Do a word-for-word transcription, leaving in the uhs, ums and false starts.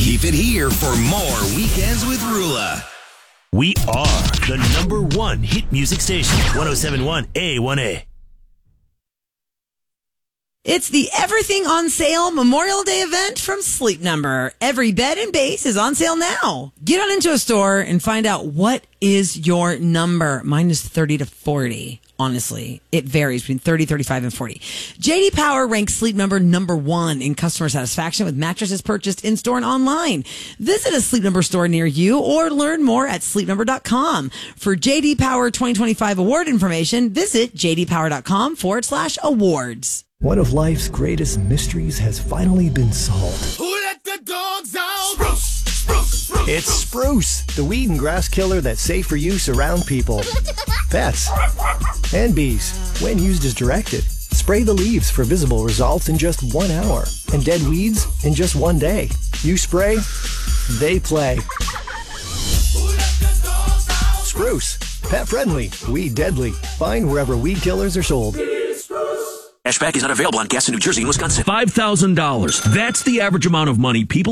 Keep it here for more Weekends with Rula. We are the number one hit music station, one oh seven point one A one A. It's the Everything on Sale Memorial Day event from Sleep Number. Every bed and base is on sale now. Get on into a store and find out what is your number. Mine is thirty to forty. Honestly, it varies between thirty, thirty-five, and forty. J D Power ranks Sleep Number number one in customer satisfaction with mattresses purchased in-store and online. Visit a Sleep Number store near you or learn more at sleep number dot com. For J D Power twenty twenty-five award information, visit jdpower.com forward slash awards. One of life's greatest mysteries has finally been solved. Who let the dogs out? Spruce, spruce, spruce. It's Spruce, the weed and grass killer that's safe for use around people, pets, and bees. When used as directed, spray the leaves for visible results in just one hour, and dead weeds in just one day. You spray, they play. Who let the dogs out? Spruce, pet friendly, weed deadly. Find wherever weed killers are sold. Cashback is not available on gas in New Jersey and Wisconsin. five thousand dollars. That's the average amount of money people